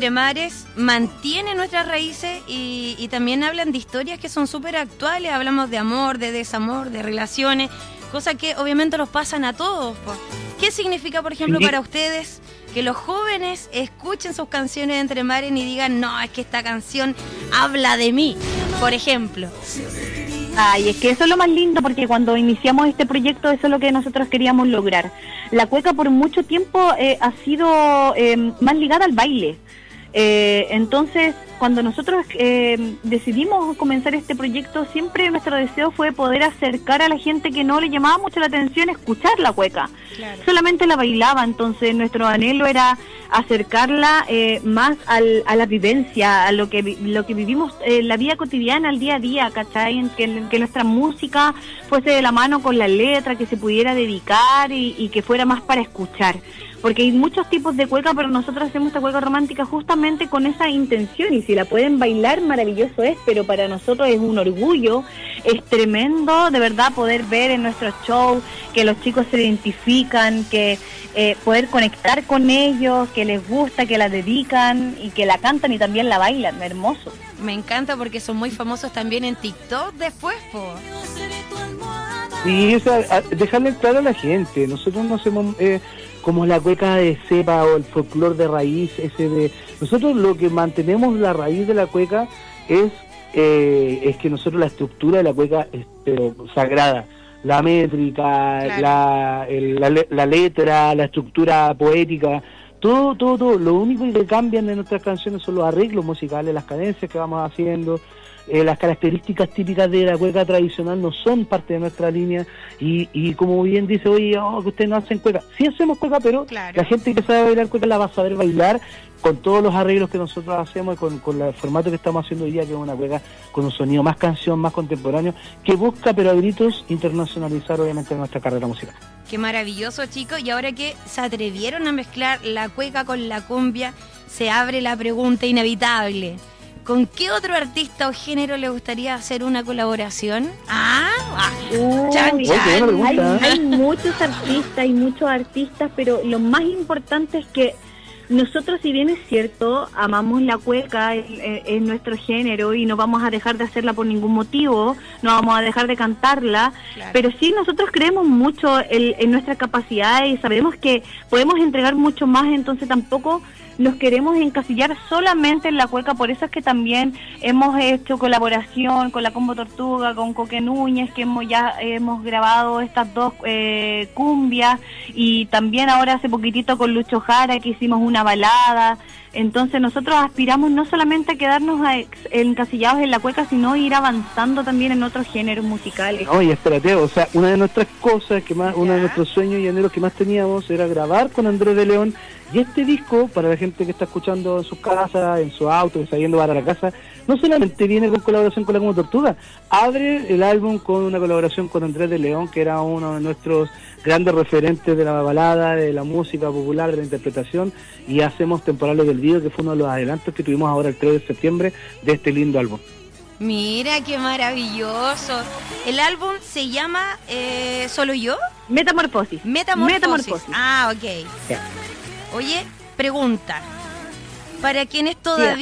Entre Mares mantiene nuestras raíces y también hablan de historias que son súper actuales. Hablamos de amor, de desamor, de relaciones, cosas que obviamente nos pasan a todos, po. ¿Qué significa, por ejemplo, para ustedes que los jóvenes escuchen sus canciones de Entre Mares y digan, no, es que esta canción habla de mí, por ejemplo? Ay, es que eso es lo más lindo, porque cuando iniciamos este proyecto eso es lo que nosotros queríamos lograr. La cueca por mucho tiempo ha sido más ligada al baile. Entonces, cuando nosotros decidimos comenzar este proyecto, siempre nuestro deseo fue poder acercar a la gente que no le llamaba mucho la atención escuchar la cueca. Claro. Solamente la bailaba, entonces nuestro anhelo era acercarla más a la vivencia, a lo que vivimos, la vida cotidiana, al día a día, ¿cachai? Que nuestra música fuese de la mano con la letra, que se pudiera dedicar y que fuera más para escuchar. Porque hay muchos tipos de cueca, pero nosotros hacemos esta cueca romántica justamente con esa intención, y si la pueden bailar, maravilloso es, pero para nosotros es un orgullo, es tremendo de verdad poder ver en nuestros shows que los chicos se identifican, que poder conectar con ellos, que les gusta, que la dedican y que la cantan y también la bailan, hermoso. Me encanta porque son muy famosos también en TikTok después, po. Sí, o sea, dejarle claro a la gente, nosotros no hacemos como la cueca de cepa o el folclore de raíz, nosotros lo que mantenemos la raíz de la cueca es que nosotros la estructura de la cueca es pero sagrada, la métrica, claro, la letra, la estructura poética, todo, lo único que cambian de nuestras canciones son los arreglos musicales, las cadencias que vamos haciendo. Las características típicas de la cueca tradicional no son parte de nuestra línea y como bien dice, oye, que ustedes no hacen cueca. Sí hacemos cueca, pero claro, la gente que sabe bailar cueca la va a saber bailar con todos los arreglos que nosotros hacemos y con el formato que estamos haciendo hoy día, que es una cueca con un sonido más canción, más contemporáneo, que busca, pero a gritos, internacionalizar obviamente nuestra carrera musical. Qué maravilloso, chicos. Y ahora que se atrevieron a mezclar la cueca con la cumbia, se abre la pregunta inevitable. ¿Con qué otro artista o género le gustaría hacer una colaboración? Chan, chan. Hay muchos artistas, pero lo más importante es que nosotros, si bien es cierto, amamos la cueca, es nuestro género y no vamos a dejar de hacerla por ningún motivo, no vamos a dejar de cantarla, claro, pero sí nosotros creemos mucho en nuestra capacidad y sabemos que podemos entregar mucho más, entonces tampoco nos queremos encasillar solamente en la cueca. Por eso es que también hemos hecho colaboración con la Combo Tortuga, con Coque Núñez, que hemos grabado estas dos cumbias, y también ahora hace poquitito con Lucho Jara, que hicimos una balada. Entonces nosotros aspiramos no solamente a quedarnos encasillados en la cueca, sino ir avanzando también en otros géneros musicales. No, y espérate, o sea, una de nuestras cosas, uno de nuestros sueños y anhelos que más teníamos era grabar con Andrés de León, y este disco, para la gente que está escuchando en sus casas, en su auto, que está yendo para la casa, no solamente viene con colaboración con la Como Tortuga, abre el álbum con una colaboración con Andrés de León, que era uno de nuestros grandes referentes de la balada, de la música popular, de la interpretación, y hacemos Temporales del Video, que fue uno de los adelantos que tuvimos ahora el 3 de septiembre de este lindo álbum. Mira, qué maravilloso. El álbum se llama ¿Solo yo? Metamorfosis. Ah, ok. Yeah. Oye, pregunta. Para quienes todavía